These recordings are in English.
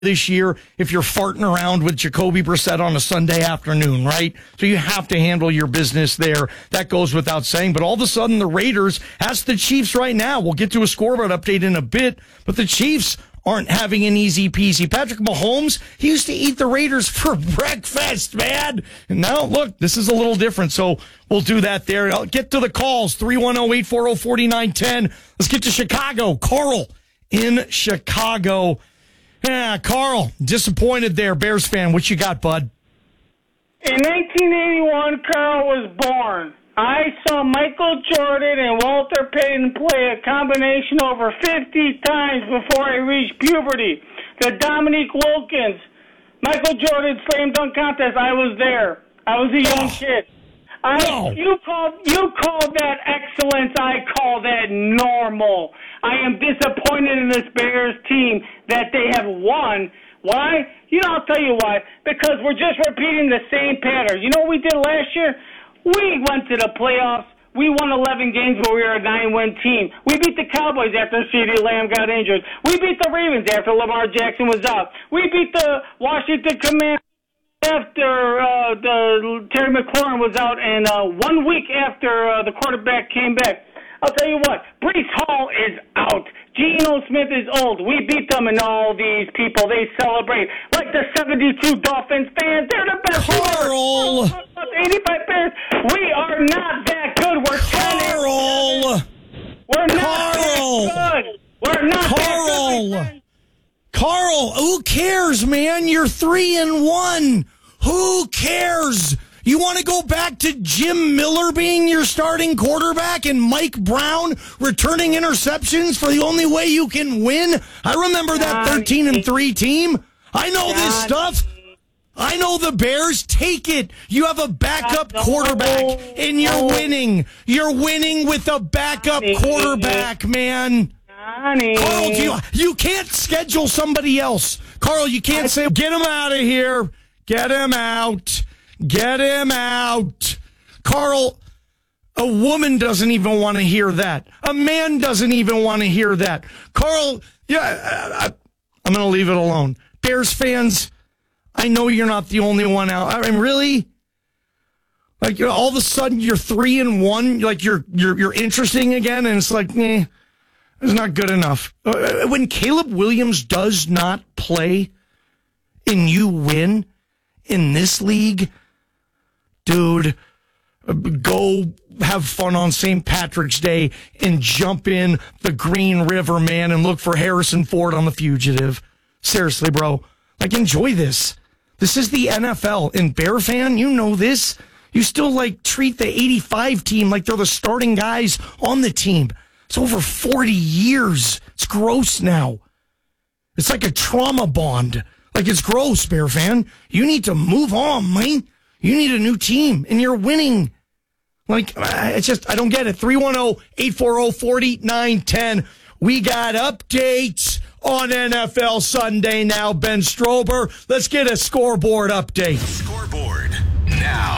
this year if you're farting around with Jacoby Brissett on a Sunday afternoon, right? So you have to handle your business there. That goes without saying. But all of a sudden, the Raiders, ask the Chiefs right now. We'll get to a scoreboard update in a bit, but the Chiefs aren't having an easy peasy. Patrick Mahomes, he used to eat the Raiders for breakfast, man. And now, look, this is a little different, so we'll do that there. I'll get to the calls, 310-840-4910. Let's get to Chicago. Carl in Chicago. Yeah, Carl, disappointed there, Bears fan. What you got, bud? In 1981, Carl was born. I saw Michael Jordan and Walter Payton play a combination over 50 times before I reached puberty. The Dominique Wilkins, Michael Jordan slam dunk contest, I was there. I was a young kid. You call that excellence. I call that normal. I am disappointed in this Bears team that they have won. Why? I'll tell you why. Because we're just repeating the same pattern. You know what we did last year? We went to the playoffs. We won 11 games, but we were a 9-win team. We beat the Cowboys after CeeDee Lamb got injured. We beat the Ravens after Lamar Jackson was out. We beat the Washington Commanders after Terry McLaurin was out, and 1 week after the quarterback came back. I'll tell you what, Breece Hall is out. Geno Smith is old. We beat them, and all these people, they celebrate. Like the 72 Dolphins fans, they're the best. Carl! 85 Bears, we are not that good. We're Carl! We're not that good. We're not that good. Carl, who cares, man? You're 3-1. Who cares? You want to go back to Jim Miller being your starting quarterback and Mike Brown returning interceptions for the only way you can win? I remember that 13-3 team. I know this stuff. I know the Bears. Take it. You have a backup quarterback, and you're winning. You're winning with a backup quarterback, man. Carl, you can't schedule somebody else. Carl, you can't say, get him out of here. Get him out. Get him out. Carl, a woman doesn't even want to hear that. A man doesn't even want to hear that. Carl, I'm going to leave it alone. Bears fans, I know you're not the only one out. I mean, really? Like, all of a sudden you're 3-1, like you're interesting again, and it's like, it's not good enough. When Caleb Williams does not play and you win in this league, dude, go have fun on St. Patrick's Day and jump in the Green River, man, and look for Harrison Ford on The Fugitive. Seriously, bro. Like, enjoy this. This is the NFL. And Bear fan, you know this. You still, treat the 85 team like they're the starting guys on the team. It's over 40 years. It's gross now. It's like a trauma bond. Like, it's gross, Bear fan. You need to move on, man. You need a new team, and you're winning. I don't get it. 310-840-4910. We got updates on NFL Sunday now. Ben Strober, let's get a scoreboard update. Scoreboard now.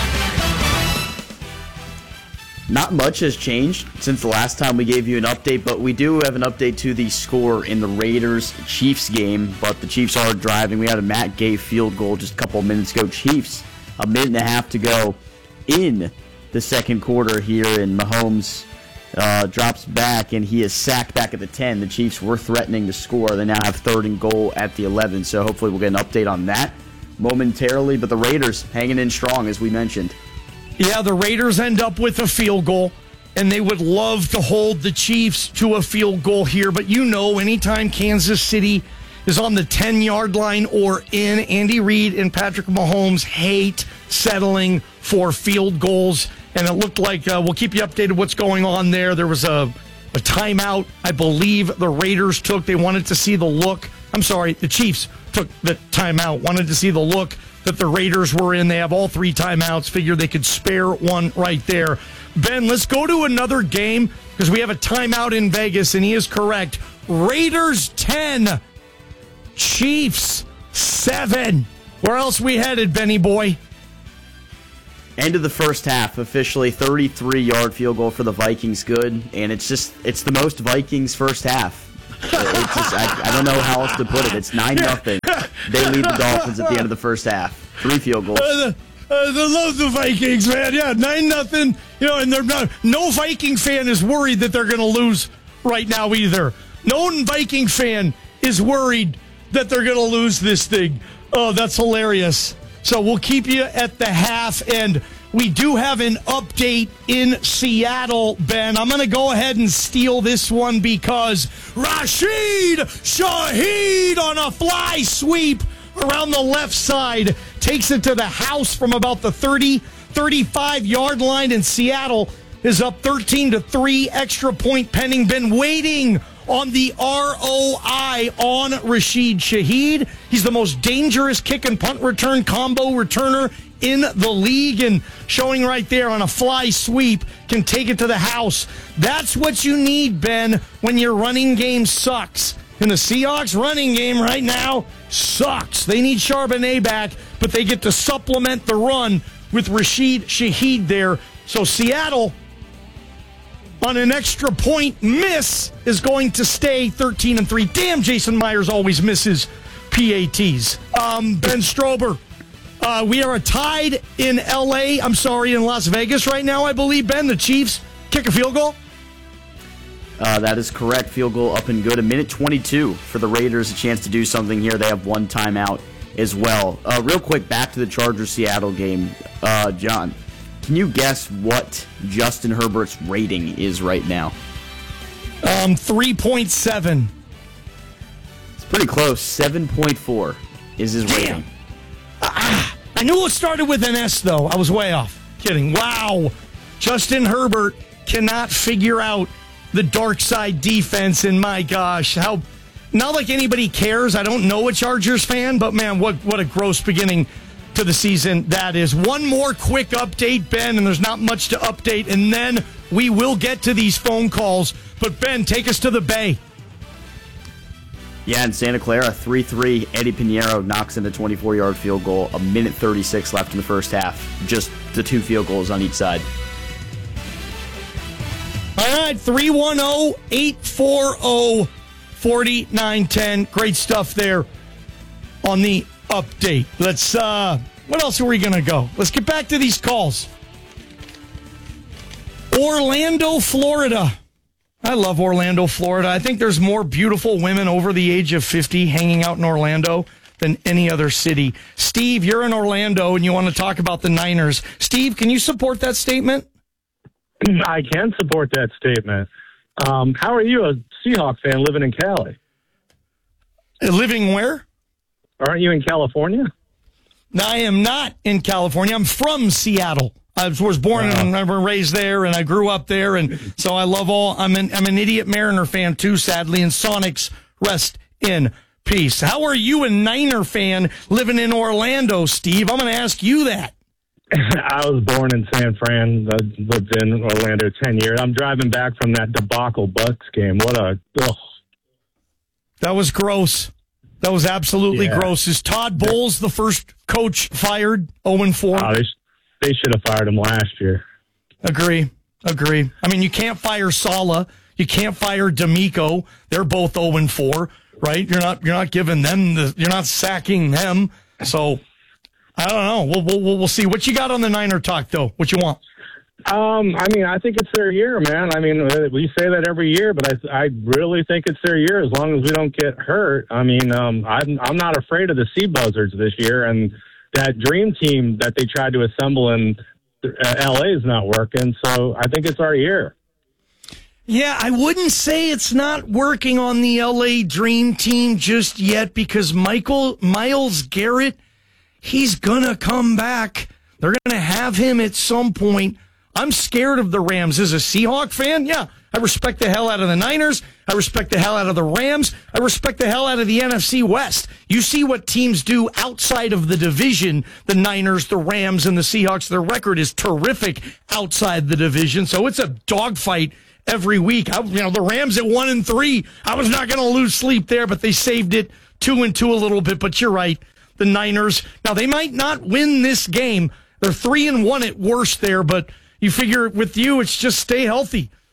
Not much has changed since the last time we gave you an update, but we do have an update to the score in the Raiders-Chiefs game, but the Chiefs are driving. We had a Matt Gay field goal just a couple of minutes ago. Chiefs, a minute and a half to go in the second quarter here, and Mahomes drops back, and he is sacked back at the 10. The Chiefs were threatening to score. They now have 3rd and goal at the 11, so hopefully we'll get an update on that momentarily, but the Raiders hanging in strong, as we mentioned. Yeah, the Raiders end up with a field goal, and they would love to hold the Chiefs to a field goal here. But anytime Kansas City is on the 10-yard line or in, Andy Reid and Patrick Mahomes hate settling for field goals. And it looked like we'll keep you updated what's going on there. There was a timeout, I believe, the Raiders took. They wanted to see the look. I'm sorry, the Chiefs took the timeout, wanted to see the look that the Raiders were in. They have all 3 timeouts, figured they could spare one right there. Ben, let's go to another game because we have a timeout in Vegas, and he is correct. Raiders 10, Chiefs 7. Where else we headed, Benny boy? End of the first half, officially 33-yard field goal for the Vikings, good, and it's the most Vikings first half It's just, I don't know how else to put it. It's 9-0. They lead the Dolphins at the end of the first half. 3 field goals. They love the Vikings, man. Yeah, 9-0. And they're not. No Viking fan is worried that they're going to lose right now either. No Viking fan is worried that they're going to lose this thing. Oh, that's hilarious. So we'll keep you at the half, and we do have an update in Seattle, Ben. I'm going to go ahead and steal this one because Rashid Shaheed on a fly sweep around the left side takes it to the house from about the 35-yard line, and Seattle is up 13-3, extra point pending. Been waiting on the ROI on Rashid Shaheed. He's the most dangerous kick and punt return combo returner in the league, and showing right there on a fly sweep can take it to the house. That's what you need, Ben, when your running game sucks. And the Seahawks running game right now sucks. They need Charbonnet back, but they get to supplement the run with Rashid Shaheed there. So Seattle, on an extra point miss, is going to stay 13-3. Damn, Jason Myers always misses PATs. Ben Strober, we are tied in in Las Vegas right now, I believe, Ben. The Chiefs kick a field goal. That is correct. Field goal up and good. 1:22 for the Raiders. A chance to do something here. They have one timeout as well. Real quick, back to the Chargers-Seattle game. John, can you guess what Justin Herbert's rating is right now? 3.7. It's pretty close. 7.4 is his rating. I knew it started with an S, though. I was way off. Kidding. Wow. Justin Herbert cannot figure out the dark side defense, and my gosh, how not like anybody cares. I don't know a Chargers fan, but man, what a gross beginning to the season that is. One more quick update, Ben, and there's not much to update, and then we will get to these phone calls. But Ben, take us to the Bay. Yeah, in Santa Clara, 3-3. Eddie Pinheiro knocks in the 24-yard field goal. 1:36 left in the first half. Just the 2 field goals on each side. All right, 310-840-4910. Great stuff there on the update. Let's, what else are we going to go? Let's get back to these calls. Orlando, Florida. I love Orlando, Florida. I think there's more beautiful women over the age of 50 hanging out in Orlando than any other city. Steve, you're in Orlando and you want to talk about the Niners. Steve, can you support that statement? I can support that statement. How are you, a Seahawks fan living in Cali? Living where? Aren't you in California? No, I am not in California. I'm from Seattle. I was born and raised there, and I grew up there, and so I love all. I'm an idiot Mariner fan too, sadly. And Sonics, rest in peace. How are you, a Niner fan living in Orlando, Steve? I'm going to ask you that. I was born in San Fran. I lived in Orlando 10 years. I'm driving back from that debacle Bucks game. That was gross. That was absolutely gross. Is Todd Bowles the first coach fired? 0-4? Oh, they should have fired him last year. Agree. I mean, you can't fire Saleh. You can't fire D'Amico. They're both 0-4, right? You're not giving them you're not sacking them. So I don't know. We'll see. What you got on the Niner talk, though? What you want? I mean, I think it's their year, man. I mean, we say that every year, but I really think it's their year as long as we don't get hurt. I mean, I'm not afraid of the Sea Buzzards this year, and that dream team that they tried to assemble in L.A. is not working, so I think it's our year. Yeah, I wouldn't say it's not working on the L.A. Dream Team just yet because Myles Garrett, he's going to come back. They're going to have him at some point. I'm scared of the Rams. As a Seahawk fan, yeah, I respect the hell out of the Niners. I respect the hell out of the Rams. I respect the hell out of the NFC West. You see what teams do outside of the division, the Niners, the Rams, and the Seahawks. Their record is terrific outside the division, so it's a dogfight every week. The Rams at 1-3. I was not going to lose sleep there, but they saved it 2-2 a little bit. But you're right, the Niners. Now, they might not win this game. They're 3-1 at worst there, but you figure with you, it's just stay healthy.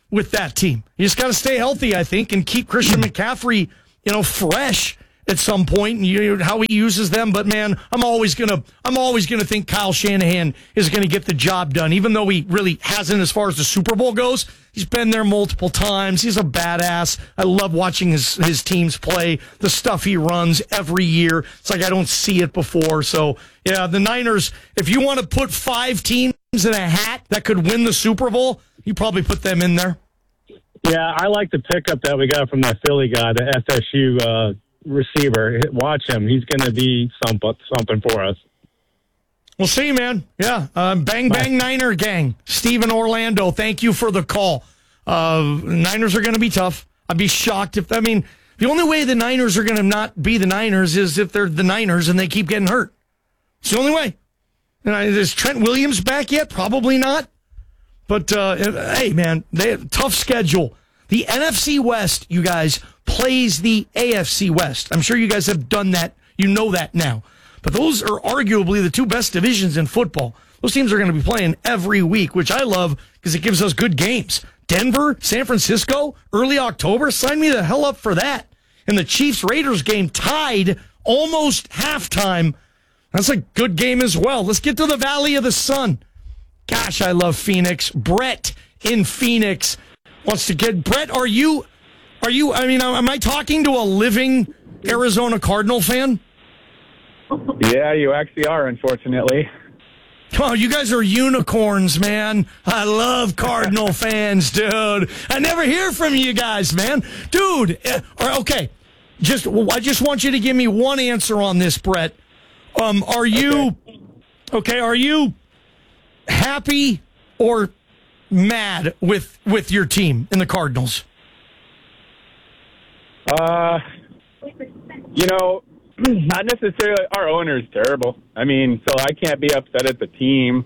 with that team. You just got to stay healthy, I think, and keep Christian McCaffrey, fresh at some point, and how he uses them. But man, I'm always gonna think Kyle Shanahan is gonna get the job done, even though he really hasn't as far as the Super Bowl goes. He's been there multiple times. He's a badass. I love watching his teams play. The stuff he runs every year, it's like I don't see it before. So yeah, the Niners. If you want to put 5 teams in a hat that could win the Super Bowl, you probably put them in there. Yeah, I like the pickup that we got from that Philly guy, the FSU receiver. Watch him. He's going to be something for us. We'll see, man. Yeah. Bang, bang, Niner gang. Steve in Orlando, thank you for the call. Niners are going to be tough. I'd be shocked the only way the Niners are going to not be the Niners is if they're the Niners and they keep getting hurt. It's the only way. Is Trent Williams back yet? Probably not. But, hey, man, they have a tough schedule. The NFC West, you guys, plays the AFC West. I'm sure you guys have done that. You know that now. But those are arguably the 2 best divisions in football. Those teams are going to be playing every week, which I love because it gives us good games. Denver, San Francisco, early October, sign me the hell up for that. And the Chiefs-Raiders game tied almost halftime. That's a good game as well. Let's get to the Valley of the Sun. Gosh, I love Phoenix. Brett in Phoenix wants to get... Brett, am I talking to a living Arizona Cardinal fan? Yeah, you actually are, unfortunately. Oh, you guys are unicorns, man. I love Cardinal fans, dude. I never hear from you guys, man. Dude, okay. I just want you to give me one answer on this, Brett. Are you happy or mad with your team in the Cardinals? Not necessarily. Our owner is terrible. So I can't be upset at the team.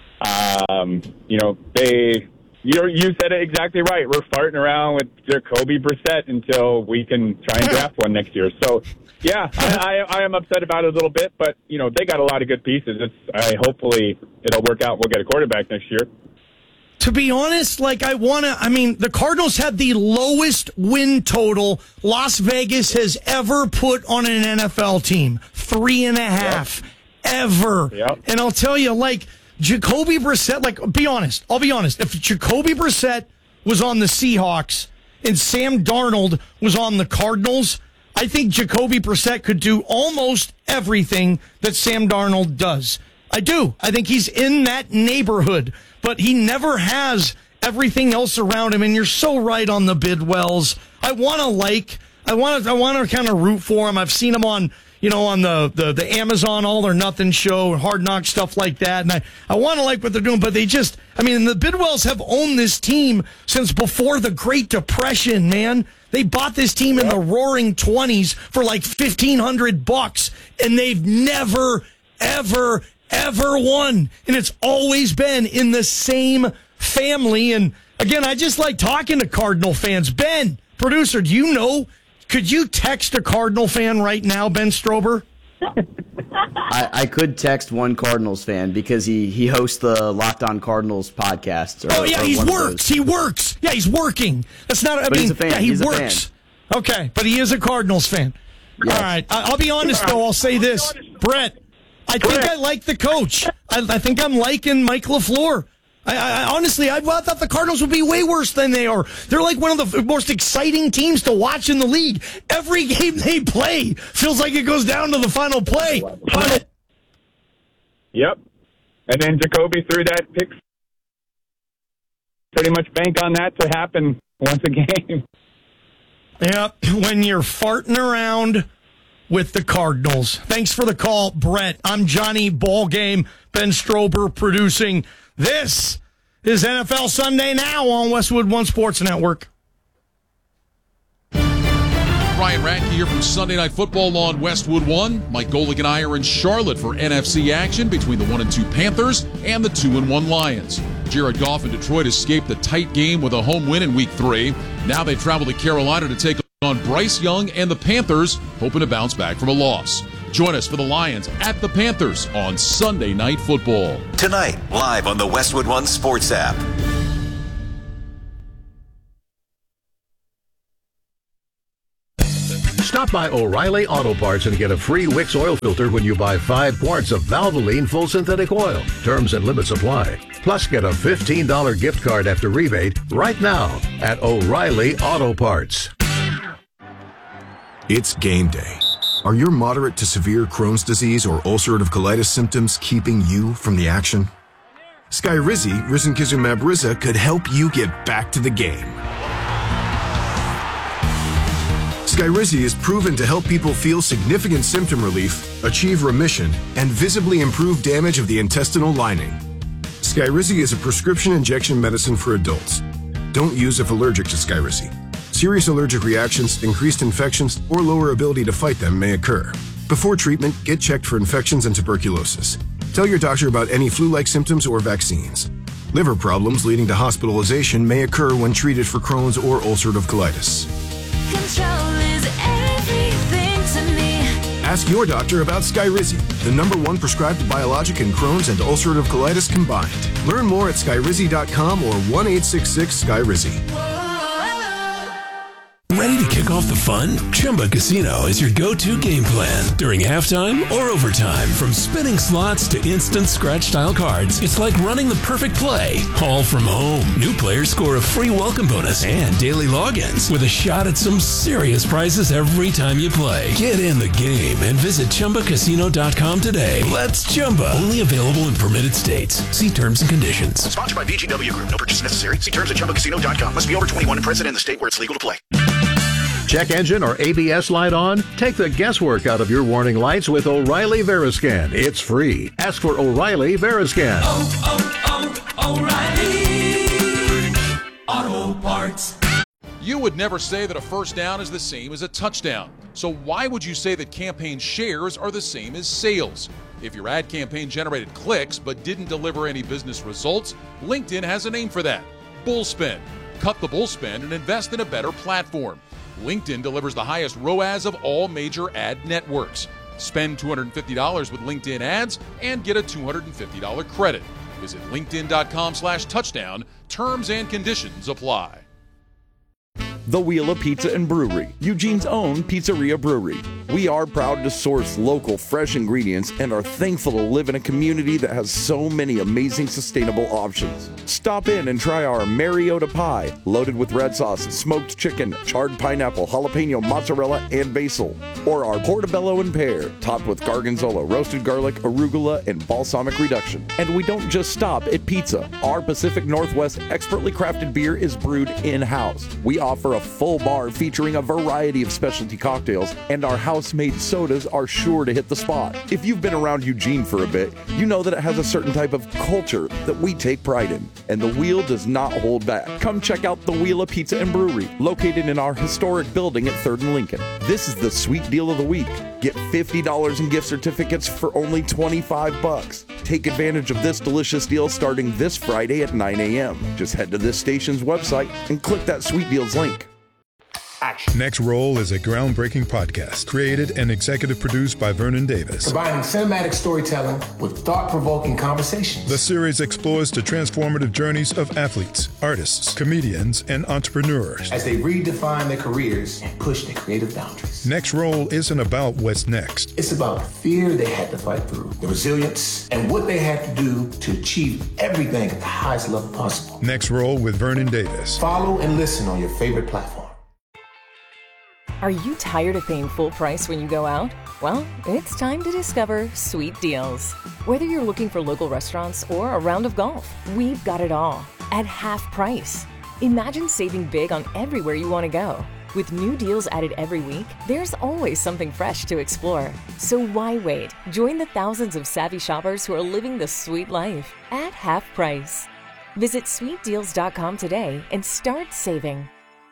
You said it exactly right. We're farting around with Jacoby Brissett until we can try and draft one next year. So, yeah, I am upset about it a little bit, but, they got a lot of good pieces. Hopefully it'll work out. We'll get a quarterback next year. To be honest, the Cardinals had the lowest win total Las Vegas has ever put on an NFL team. 3.5 ever. Yep. And I'll tell you, Jacoby Brissett, I'll be honest. If Jacoby Brissett was on the Seahawks and Sam Darnold was on the Cardinals, I think Jacoby Brissett could do almost everything that Sam Darnold does. I do. I think he's in that neighborhood, but he never has everything else around him. And you're so right on the Bidwells. I want to kind of root for him. I've seen him on the Amazon All or Nothing show, Hard Knock, stuff like that. And I want to like what they're doing, but they just, the Bidwells have owned this team since before the Great Depression, man. They bought this team in the roaring 20s for like $1,500, and they've never, ever won. And it's always been in the same family. And again, I just like talking to Cardinal fans. Ben, producer, do you know? Could you text a Cardinal fan right now, Ben Strober? I could text one Cardinals fan because he hosts the Locked On Cardinals podcast. He works. Yeah, he's working. That's not. He's a fan. Yeah, he he's works. A fan. Okay, but he is a Cardinals fan. Yes. All right. I'll be honest though. I'll say this, Brett. I think I like the coach. I think I'm liking Mike LaFleur. I honestly, I thought the Cardinals would be way worse than they are. They're like one of the most exciting teams to watch in the league. Every game they play feels like it goes down to the final play. Yep. And then Jacoby threw that pick. Pretty much bank on that to happen once a game. Yep. When you're farting around with the Cardinals. Thanks for the call, Brett. I'm Johnny Ballgame, Ben Strober producing. This is NFL Sunday Now on Westwood One Sports Network. Ryan Radke here from Sunday Night Football on Westwood One. Mike Golick and I are in Charlotte for NFC action between the 1-2 Panthers and the 2-1 Lions. Jared Goff and Detroit escaped the tight game with a home win in Week 3. Now they travel to Carolina to take on Bryce Young and the Panthers, hoping to bounce back from a loss. Join us for the Lions at the Panthers on Sunday Night Football. Tonight, live on the Westwood One Sports app. Stop by O'Reilly Auto Parts and get a free Wix oil filter when you buy 5 quarts of Valvoline full synthetic oil. Terms and limits apply. Plus, get a $15 gift card after rebate right now at O'Reilly Auto Parts. It's game day. Are your moderate to severe Crohn's disease or ulcerative colitis symptoms keeping you from the action? Skyrizi, risankizumab Riza, could help you get back to the game. Skyrizi is proven to help people feel significant symptom relief, achieve remission, and visibly improve damage of the intestinal lining. Skyrizi is a prescription injection medicine for adults. Don't use if allergic to Skyrizi. Serious allergic reactions, increased infections, or lower ability to fight them may occur. Before treatment, get checked for infections and tuberculosis. Tell your doctor about any flu-like symptoms or vaccines. Liver problems leading to hospitalization may occur when treated for Crohn's or ulcerative colitis. Control is everything to me. Ask your doctor about Skyrizi, the #1 prescribed biologic in Crohn's and ulcerative colitis combined. Learn more at skyrizi.com or 1-866-SKYRIZI. Ready to kick off the fun? Chumba Casino is your go-to game plan during halftime or overtime. From spinning slots to instant scratch-style cards, it's like running the perfect play, all from home. New players score a free welcome bonus and daily logins with a shot at some serious prizes every time you play. Get in the game and visit ChumbaCasino.com today. Let's Chumba. Only available in permitted states. See terms and conditions. Sponsored by VGW Group. No purchase necessary. See terms at ChumbaCasino.com. Must be over 21 and present in the state where it's legal to play. Check engine or ABS light on? Take the guesswork out of your warning lights with O'Reilly Veriscan. It's free. Ask for O'Reilly Veriscan. O'Reilly Auto Parts. You would never say that a first down is the same as a touchdown. So why would you say that campaign shares are the same as sales? If your ad campaign generated clicks but didn't deliver any business results, LinkedIn has a name for that. Bullspend. Cut the bullspend and invest in a better platform. LinkedIn delivers the highest ROAS of all major ad networks. Spend $250 with LinkedIn ads and get a $250 credit. Visit linkedin.com/touchdown. Terms and conditions apply. The Wheel of Pizza and Brewery, Eugene's own pizzeria brewery. We are proud to source local, fresh ingredients and are thankful to live in a community that has so many amazing sustainable options. Stop in and try our Mariota pie, loaded with red sauce, smoked chicken, charred pineapple, jalapeno, mozzarella, and basil. Or our portobello and pear, topped with gargonzola, roasted garlic, arugula, and balsamic reduction. And we don't just stop at pizza. Our Pacific Northwest expertly crafted beer is brewed in-house. We offer a full bar featuring a variety of specialty cocktails, and our house-made sodas are sure to hit the spot. If you've been around Eugene for a bit, you know that it has a certain type of culture that we take pride in, and the Wheel does not hold back. Come check out the Wheel of Pizza and Brewery, located in our historic building at 3rd and Lincoln. This is the sweet deal of the week. Get $50 in gift certificates for only $25. Take advantage of this delicious deal starting this Friday at 9 a.m. Just head to this station's website and click that Sweet Deals link. Action. Next Roll is a groundbreaking podcast created and executive produced by Vernon Davis. Combining cinematic storytelling with thought-provoking conversations. The series explores the transformative journeys of athletes, artists, comedians, and entrepreneurs as they redefine their careers and push their creative boundaries. Next Roll isn't about what's next. It's about the fear they had to fight through, the resilience, and what they had to do to achieve everything at the highest level possible. Next Roll with Vernon Davis. Follow and listen on your favorite platform. Are you tired of paying full price when you go out? Well, it's time to discover Sweet Deals. Whether you're looking for local restaurants or a round of golf, we've got it all at half price. Imagine saving big on everywhere you want to go. With new deals added every week, there's always something fresh to explore. So why wait? Join the thousands of savvy shoppers who are living the sweet life at half price. Visit sweetdeals.com today and start saving.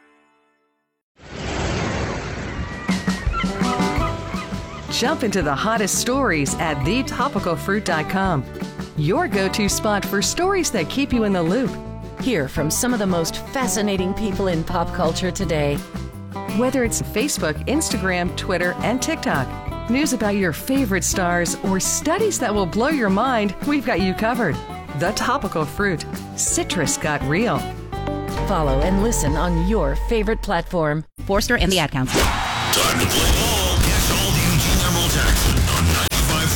Jump into the hottest stories at thetopicalfruit.com. Your go-to spot for stories that keep you in the loop. Hear from some of the most fascinating people in pop culture today. Whether it's Facebook, Instagram, Twitter, and TikTok, news about your favorite stars, or studies that will blow your mind, we've got you covered. The Topical Fruit. Citrus got real. Follow and listen on your favorite platform. Forster and the Ad Council. Time to play